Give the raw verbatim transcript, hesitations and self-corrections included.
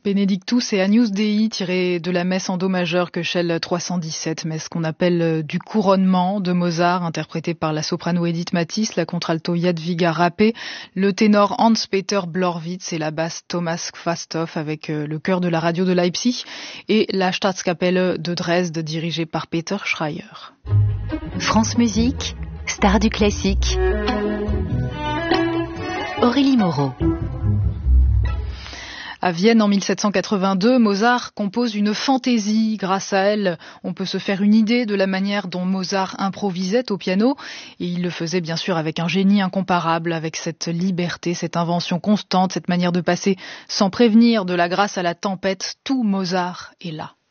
Benedictus et Agnus Dei, tiré de la messe en do majeur Köchel trois cent dix-sept, messe qu'on appelle du couronnement de Mozart, interprétée par la soprano Edith Matisse, la contralto Jadwiga Rapé, le ténor Hans-Peter Blorwitz et la basse Thomas Quasthoff avec le chœur de la radio de Leipzig et la Staatskapelle de Dresde dirigée par Peter Schreier. France Musique, star du classique. Aurélie Moreau. À Vienne, en mille sept cent quatre-vingt-deux, Mozart compose une fantaisie. Grâce à elle, on peut se faire une idée de la manière dont Mozart improvisait au piano. Et il le faisait bien sûr avec un génie incomparable, avec cette liberté, cette invention constante, cette manière de passer sans prévenir de la grâce à la tempête. Tout Mozart est là.